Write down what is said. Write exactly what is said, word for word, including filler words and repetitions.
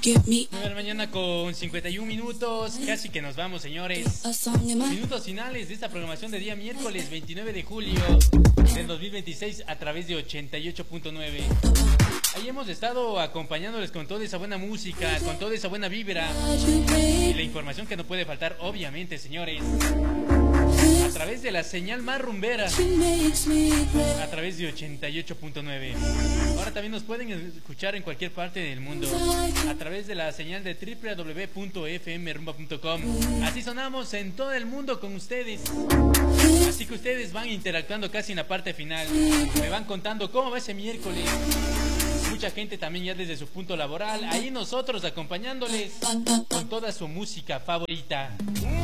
nueve de la mañana con cincuenta y un minutos. Casi que nos vamos, señores. Minutos finales de esta programación de día miércoles veintinueve de julio del dos mil veintiséis a través de ochenta y ocho punto nueve. Ahí hemos estado acompañándoles con toda esa buena música, con toda esa buena vibra y la información que no puede faltar, obviamente, señores. A través de la señal más rumbera, a través de ochenta y ocho punto nueve. Ahora también nos pueden escuchar en cualquier parte del mundo a través de la señal de doble u doble u doble u punto f m rumba punto com. Así sonamos en todo el mundo con ustedes. Así que ustedes van interactuando casi en la parte final. Me van contando cómo va ese miércoles. Mucha gente también ya desde su punto laboral. Ahí nosotros acompañándoles con toda su música favorita.